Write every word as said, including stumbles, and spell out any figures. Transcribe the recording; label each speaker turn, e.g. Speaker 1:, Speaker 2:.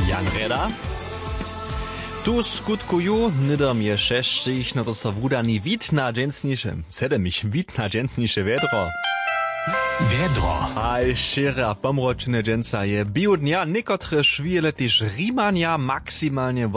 Speaker 1: Jan Reda. Tu skutkuju, nydom je šeštich, no to so wudani witna dżęsnisze, sedemich witna dżęsnisze wiedro.
Speaker 2: Wiedro.
Speaker 1: A šera pomročne dżęsa je biu dnia, niekotre švíle tyž Rimania maksymalnie